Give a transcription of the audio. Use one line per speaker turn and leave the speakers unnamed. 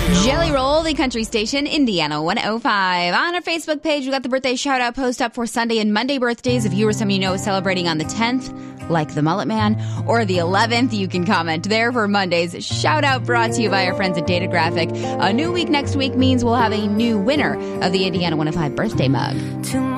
Jelly Roll, the country station, Indiana 105. On our Facebook page, we got the birthday shout-out post up for Sunday and Monday birthdays. If you or someone you know is celebrating on the 10th, like the Mullet Man, or the 11th, you can comment there for Monday's shout-out, brought to you by our friends at Data Graphic. A new week next week means we'll have a new winner of the Indiana 105 birthday mug.